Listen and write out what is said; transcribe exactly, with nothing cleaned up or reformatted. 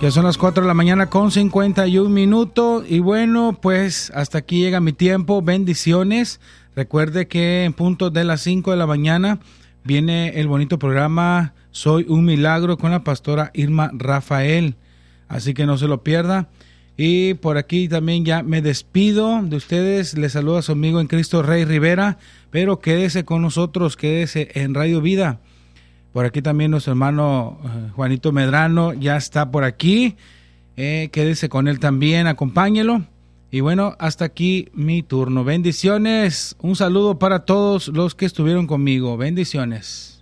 Ya son las cuatro de la mañana con cincuenta y un minutos. Y bueno, pues hasta aquí llega mi tiempo. Bendiciones. Recuerde que en punto de las cinco de la mañana viene el bonito programa Soy un Milagro con la pastora Irma Rafael. Así que no se lo pierda. Y por aquí también ya me despido de ustedes. Les saluda su amigo en Cristo Rey Rivera. Pero quédese con nosotros, quédese en Radio Vida. Por aquí también nuestro hermano eh, Juanito Medrano ya está por aquí. Eh, quédese con él también, acompáñelo. Y bueno, hasta aquí mi turno. Bendiciones. Un saludo para todos los que estuvieron conmigo. Bendiciones.